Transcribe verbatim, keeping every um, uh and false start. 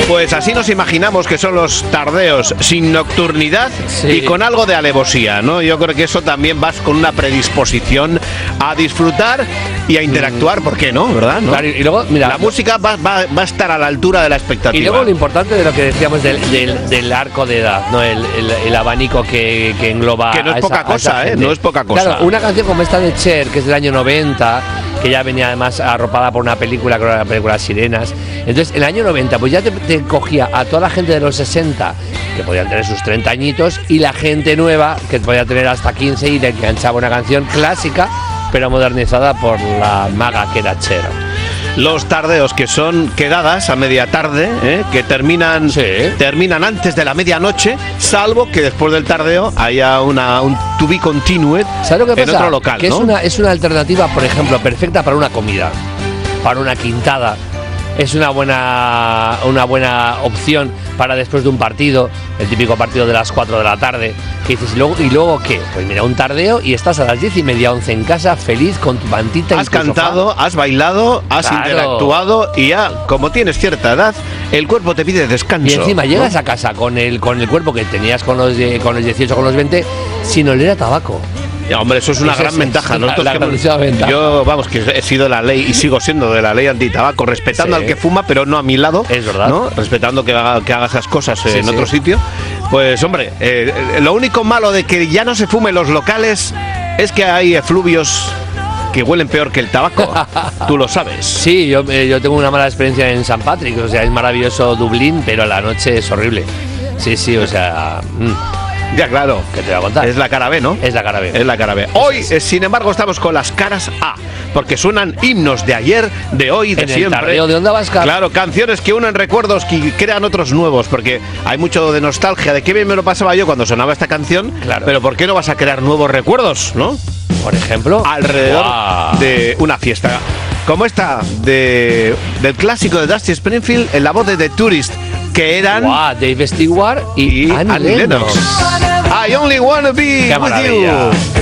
Pues así nos imaginamos que son los tardeos, sin nocturnidad sí. y con algo de alevosía, ¿no? Yo creo que eso también vas con una predisposición a disfrutar y a interactuar, ¿por qué no? ¿Verdad? ¿No? Claro, y luego, mira, la música va, va, va a estar a la altura de la expectativa. Y luego lo importante de lo que decíamos del, del, del arco de edad, ¿no? El, el, el abanico que, que engloba. Que no es a poca esa, cosa, ¿eh? No es poca cosa. Claro, una canción como esta de Cher, que es del año noventa, que ya venía además arropada por una película, que era la película Sirenas. Entonces, en el año noventa, pues ya te, te cogía a toda la gente de los sesenta, que podían tener sus treinta añitos, y la gente nueva, que podía tener hasta quince, y le enganchaba una canción clásica, pero modernizada por la maga que era Cher. Los tardeos, que son quedadas a media tarde, ¿eh? que terminan, sí. terminan antes de la medianoche, salvo que después del tardeo haya una, un to be continued ¿Sabes lo que en pasa? otro local, que ¿no? es una, es una alternativa, por ejemplo, perfecta para una comida, para una quintada. Es una buena, una buena opción para después de un partido, el típico partido de las cuatro de la tarde, que dices, ¿y luego, ¿y luego qué? Pues mira, un tardeo y estás a las diez y media, once en casa, feliz, con tu mantita y Has tu cantado, sofá. has bailado, has Claro. interactuado y ya, como tienes cierta edad, el cuerpo te pide descanso. Y encima ¿no? llegas a casa con el, con el cuerpo que tenías con los, de, con los dieciocho, con los veinte, sin oler a tabaco. Ya, hombre, eso es una Esa gran es ventaja. la- Nosotros la que hemos- grandísima ventaja. Yo, vamos, que he sido de la ley y sigo siendo de la ley antitabaco, respetando Sí. al que fuma, pero no a mi lado. Es verdad. ¿no? Respetando que haga, que haga esas cosas eh, Sí, en sí. otro sitio. Pues, hombre, eh, eh, lo único malo de que ya no se fume en los locales es que hay efluvios que huelen peor que el tabaco. Tú lo sabes. Sí, yo, eh, yo tengo una mala experiencia en San Patrick, o sea, es maravilloso Dublín, pero la noche es horrible. Sí, sí, o sea, mmm, Ya, claro. ¿qué te voy a contar? Es la cara B, ¿no? Es la cara B. Es la cara B. Hoy, eh, sin embargo, estamos con las caras A, porque suenan himnos de ayer, de hoy, de En el siempre. tardeo de Onda Vasca. Claro, canciones que unen recuerdos, que crean otros nuevos, porque hay mucho de nostalgia, de qué bien me lo pasaba yo cuando sonaba esta canción, Claro. pero ¿por qué no vas a crear nuevos recuerdos, no? Por ejemplo, Alrededor ¡guau! de una fiesta. Como esta de, del clásico de Dusty Springfield, en la voz de The Tourist, que eran... ¡Guau! Dave Stewart y, y Annie Annie Lennox. Lennox. I only wanna be ¡Qué with maravilla! you.